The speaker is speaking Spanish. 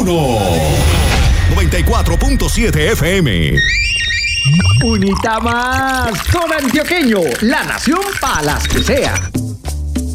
94.7 FM. Unita más con Antioqueño, la nación para las que sea.